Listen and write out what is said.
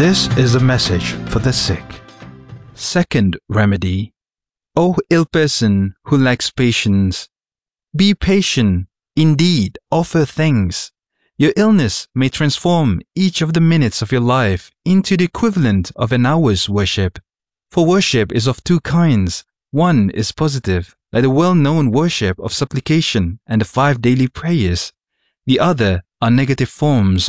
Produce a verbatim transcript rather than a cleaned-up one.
This is a message for the sick. Second remedy. O ill person who lacks patience, be patient, indeed offer thanks. Your illness may transform each of the minutes of your life into the equivalent of an hour's worship. For worship is of two kinds. One is positive, like the well-known worship of supplication and the five daily prayers. The other are negative forms